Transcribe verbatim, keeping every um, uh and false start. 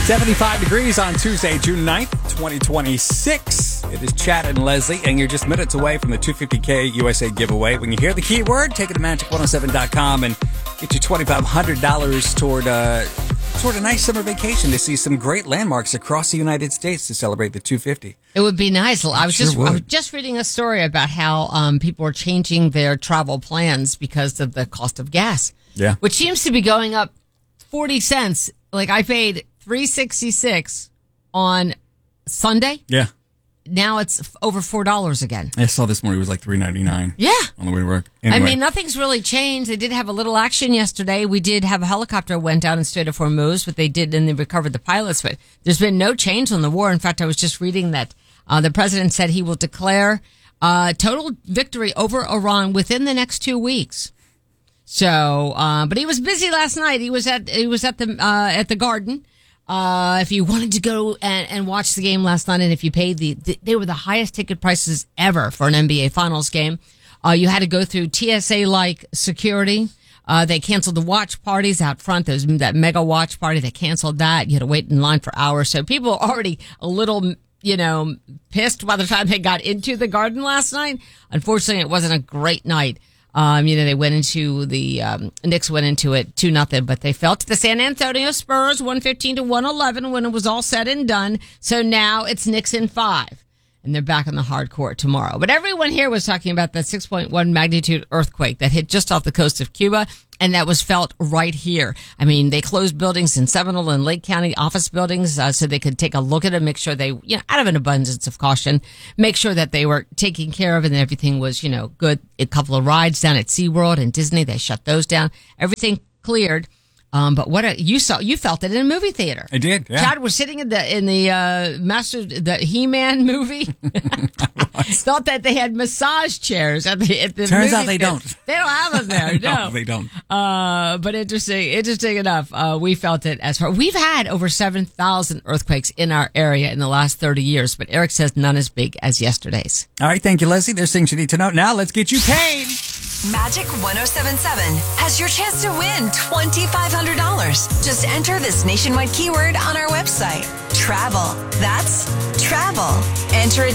seventy-five degrees on Tuesday, June ninth, twenty twenty-six. It is Chad and Leslie, and you're just minutes away from the two hundred fifty K U S A giveaway. When you hear the keyword, take it to magic one oh seven dot com and get you twenty-five hundred dollars toward, uh, toward a nice summer vacation to see some great landmarks across the United States to celebrate the two fifty. It would be nice. I was Sure just would. I was just reading a story about how um, people are changing their travel plans because of the cost of gas. Yeah. Which seems to be going up forty cents. Like I paid three sixty-six on Sunday. Yeah. Now it's f- over four dollars again. I saw this morning it was like three ninety-nine. Yeah. On the way to work. Anyway. I mean, nothing's really changed. They did have a little action yesterday. We did have a helicopter went down in Strait of Hormuz, but they did, and they recovered the pilots. But there's been no change on the war. In fact, I was just reading that uh, the president said he will declare uh, total victory over Iran within the next two weeks. So, uh, but he was busy last night. He was at he was at the uh, at the Garden. Uh, if you wanted to go and, and watch the game last night, and if you paid the, the, they were the highest ticket prices ever for an N B A Finals game. Uh, you had to go through T S A-like security. Uh, they canceled the watch parties out front. There's that mega watch party. They canceled that. You had to wait in line for hours. So people were already a little, you know, pissed by the time they got into the Garden last night. Unfortunately, it wasn't a great night. Um, you know, they went into the, um, Knicks went into it two nothing, but they fell to the San Antonio Spurs one fifteen to one eleven when it was all said and done. So now it's Knicks in five, and they're back on the hard court tomorrow. But everyone here was talking about that six point one magnitude earthquake that hit just off the coast of Cuba, and that was felt right here. I mean, they closed buildings in Seminole and Lake County, office buildings, uh, so they could take a look at it, make sure they, you know, out of an abundance of caution, make sure that they were taken care of and everything was, you know, good. A couple of rides down at SeaWorld and Disney, they shut those down. Everything cleared. Um, but what a, you saw, you felt it in a movie theater. I did, yeah. Chad was sitting in the, in the, uh, master, the He-Man movie. Thought that they had massage chairs at the, at the Turns movie out they theater. don't. They don't have them there. No, No, they don't. Uh, but interesting, interesting enough. Uh, we felt it as far, we've had over seven thousand earthquakes in our area in the last thirty years, but Eric says none as big as yesterday's. All right, thank you, Leslie. There's things you need to know. Now let's get you paid. Magic one oh seven point seven has your chance to win twenty-five hundred dollars. Just enter this nationwide keyword on our website. Travel. That's travel. Enter it